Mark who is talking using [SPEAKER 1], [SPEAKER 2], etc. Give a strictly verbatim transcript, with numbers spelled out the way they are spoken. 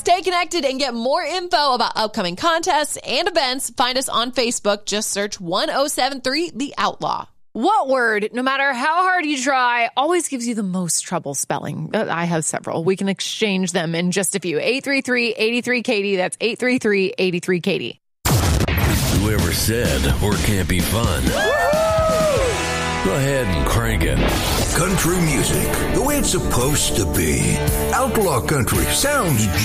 [SPEAKER 1] Stay connected and get more info about upcoming contests and events. Find us on Facebook. Just search one oh seven three The Outlaw.
[SPEAKER 2] What word, no matter how hard you try, always gives you the most trouble spelling? Uh, I have several. We can exchange them in just a few. eight three three, eight three, Katie. That's eight three three, eight three, Katie.
[SPEAKER 3] Whoever said or can't be fun. Go ahead and crank it.
[SPEAKER 4] Country music, the way it's supposed to be. Outlaw country sounds